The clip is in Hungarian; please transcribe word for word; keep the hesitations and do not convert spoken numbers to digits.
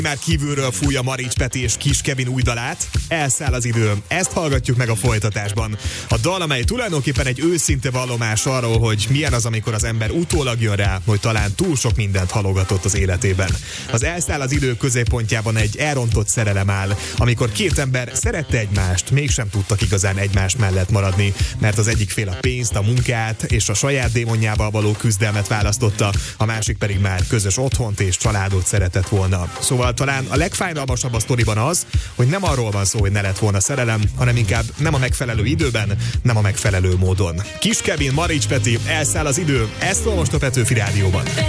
Már kívülről fújja Marics Peti és Kis Kevin új dalát, Elszáll az idő. Ezt hallgatjuk meg a folytatásban. A dal, amely tulajdonképpen egy őszinte vallomás arról, hogy milyen az, amikor az ember utólag jön rá, hogy talán túl sok mindent halogatott az életében. Az Elszáll az idő középpontjában egy elrontott szerelem áll, amikor két ember szerette egymást, mégsem tudtak igazán egymás mellett maradni, mert az egyik fél a pénzt, a munkát és a saját démonjával való küzdelmet választotta, a másik pedig már közös otthont és családot szeretett volna. Szóval talán a legfájdalmasabb a sztoriban az, hogy nem arról van szó, hogy ne lett volna szerelem, hanem inkább nem a megfelelő időben, nem a megfelelő módon. Kis Kevin, Marics Peti, Elszáll az idő, ezt szól most a Petőfi Rádióban.